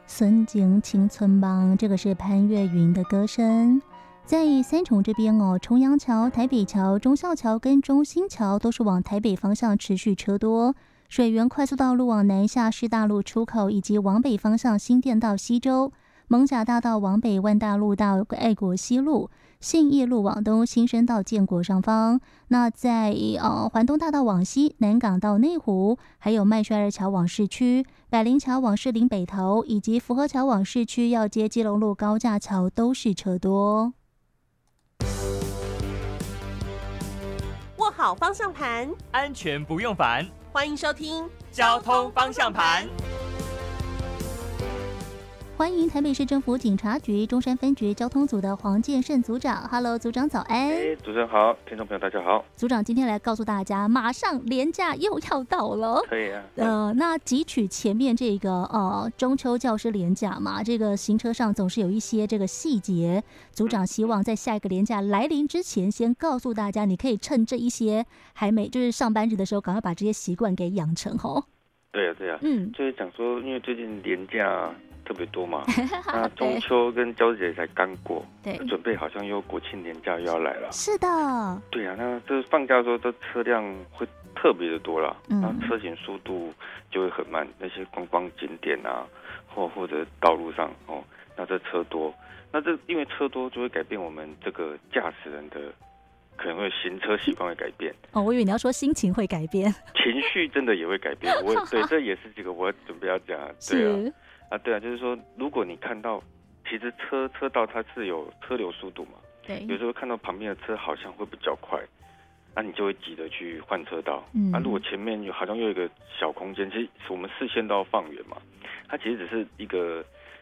孙景青村帮，这个是潘越云的歌声。在三重这边哦，重阳桥、台北桥、忠孝桥跟中兴桥都是往台北方向持续车多。水源快速道路往南下师大路出口，以及往北方向新店到西周、艋舺大道往北万大路到爱国西路、信义路往东新生到建国上方。那在环东大道往西，南港到内湖，还有麦帅二桥往市区、百灵桥往士林北投，以及福和桥往市区要接基隆路高架桥都是车多。 握好方向盘， 安全不用烦。 欢迎收听交通方向盘。 欢迎台北市政府警察局中山分局交通组的黄建胜组长。Hello， 组长早安。 主持人好，听众朋友大家好。 组长今天来告诉大家，马上连假又要到了。 可以啊。 那汲取前面这个中秋教师连假嘛，这个行车上总是有一些这个细节。组长希望在下一个连假来临之前，先告诉大家，你可以趁这一些还没就是上班日的时候，赶快把这些习惯给养成哦。 对啊，就是讲说，因为最近连假特别多嘛，那中秋跟交节才刚过，对，准备好像又国庆连假又要来了。 是的， 对啊，那这放假的时候，这车辆会特别的多了，那车行速度就会很慢，那些观光景点啊，或者道路上那这车多，那这因为车多就会改变我们这个驾驶人的可能会行车习惯会改变。 我以为你要说心情会改变， 情绪真的也会改变。对，这也是这个我准备要讲。对啊，就是说，如果你看到，其实车道它是有车流速度嘛，对，有时候看到旁边的车好像会比较快，那你就会急着去换车道。如果前面好像有一个小空间，其实我们视线都要放远嘛，它其实只是一个